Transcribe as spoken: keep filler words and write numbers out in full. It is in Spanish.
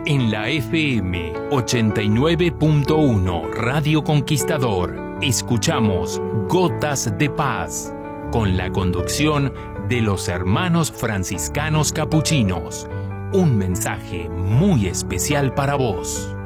En la F M ochenta y nueve punto uno Radio Conquistador, escuchamos Gotas de Paz, con la conducción de los hermanos franciscanos capuchinos. Un mensaje muy especial para vos.